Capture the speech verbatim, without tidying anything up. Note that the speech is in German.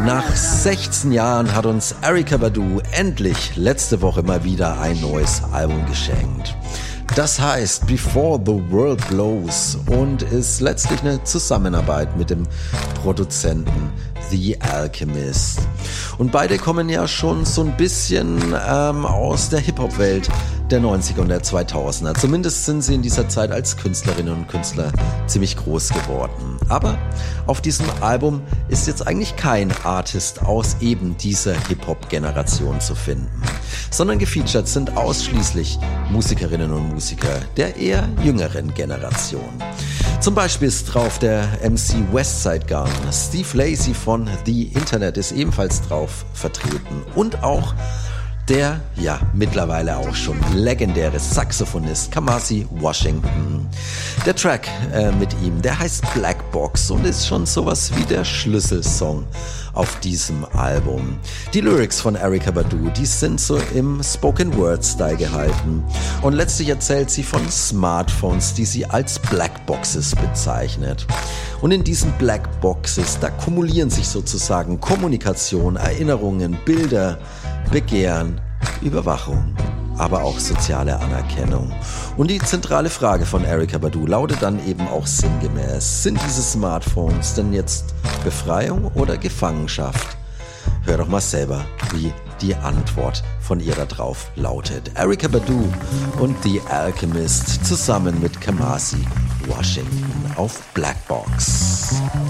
Nach sechzehn Jahren hat uns Erykah Badu endlich letzte Woche mal wieder ein neues Album geschenkt. Das heißt Before the World Blows und ist letztlich eine Zusammenarbeit mit dem Produzenten The Alchemist. Und beide kommen ja schon so ein bisschen ähm, aus der Hip-Hop-Welt der neunziger und der zweitausender. Zumindest sind sie in dieser Zeit als Künstlerinnen und Künstler ziemlich groß geworden. Aber auf diesem Album ist jetzt eigentlich kein Artist aus eben dieser Hip-Hop-Generation zu finden, sondern gefeatured sind ausschließlich Musikerinnen und Musiker der eher jüngeren Generation. Zum Beispiel ist drauf der M C Westside Gun, Steve Lacy von The Internet ist ebenfalls drauf vertreten und auch der, ja, mittlerweile auch schon legendäre Saxophonist Kamasi Washington. Der Track äh, mit ihm, der heißt Black Box und ist schon sowas wie der Schlüsselsong auf diesem Album. Die Lyrics von Erykah Badu, die sind so im Spoken-Word-Style gehalten und letztlich erzählt sie von Smartphones, die sie als Black Boxes bezeichnet. Und in diesen Black Boxes, da kumulieren sich sozusagen Kommunikation, Erinnerungen, Bilder, Begehren, Überwachung, aber auch soziale Anerkennung. Und die zentrale Frage von Erykah Badu lautet dann eben auch sinngemäß: Sind diese Smartphones denn jetzt Befreiung oder Gefangenschaft? Hör doch mal selber, wie die Antwort von ihr da drauf lautet. Erykah Badu und The Alchemist zusammen mit Kamasi Washington auf Black Box.